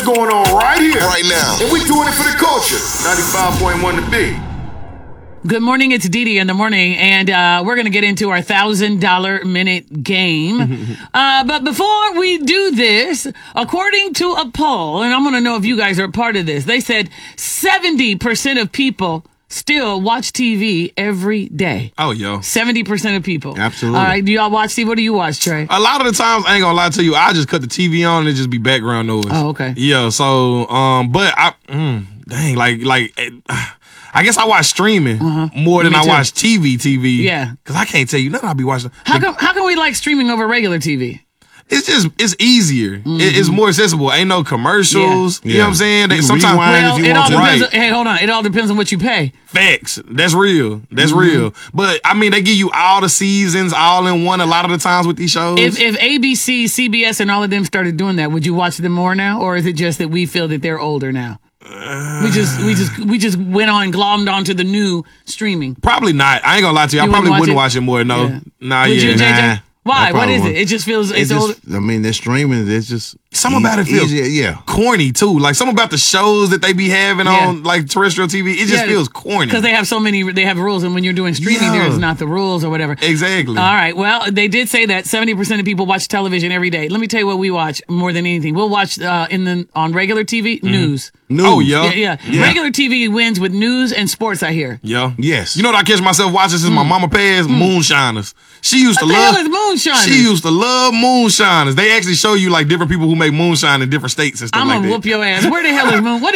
what's going on right here, right now. And we're doing it for the culture. 95.1 The Big. Good morning, it's Didi in the morning, and we're going to get into our $1,000 minute game. But before we do this, according to a poll, and I'm going to know if you guys are a part of this, they said 70% of people still watch TV every day. Oh, yo. 70% of people. Absolutely. All right, do y'all watch TV? What do you watch, Trey? A lot of the times, I ain't gonna lie to you, I just cut the TV on and it just be background noise. Oh, okay. Yeah, so, but dang, I guess I watch streaming more than Me I too. watch TV. Yeah. Because I can't tell you nothing I be watching. How come we like streaming over regular TV? It's easier. It's more accessible. Ain't no commercials. Yeah. You know what I'm saying? You can Sometimes rewind Well, if you it all want to. depends. Right. Hey, hold on. It all depends on what you pay. facts. That's real. That's real. But I mean, they give you all the seasons all in one a lot of the times with these shows. If ABC, CBS, and all of them started doing that, would you watch them more now, or is it just that we feel that they're older now? We just went on and glommed onto the new streaming. Probably not. I ain't gonna lie to you. I You probably wouldn't wouldn't watch watch it more. No. Yeah. Nah, Would yeah. you, JJ? Nah. Why? I What probably is it? won't. It just feels It's older. just, I mean, they're streaming. It's just Something about it feels easier. Yeah. corny too. Like something about the shows that they be having Yeah. on like terrestrial TV. It just feels corny. because they have so many. They have rules, and when you're doing streaming, Yeah. there's not the rules or whatever. Exactly. All right. Well, they did say that 70% of people watch television every day. Let me tell you what we watch more than anything. We'll watch on regular TV news. News. Oh, yeah. Yeah. Regular TV wins with news and sports. I hear. Yeah. Yes. You know what I catch myself watching since my mama passed? Moonshiners. She used to What the love. hell is moonshine? She used to love moonshiners. They actually show you like different people who make moonshine in different states and stuff I'm like gonna that. whoop your ass. Where the hell is moon? What